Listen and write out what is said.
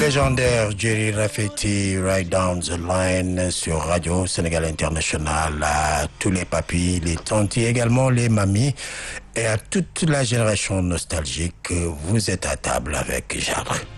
légendaire Jerry Rafeti, Right Down the Line sur Radio Sénégal International, à tous les papis, les tantis, également les mamies et à toute la génération nostalgique. Vous êtes à table avec Jacques.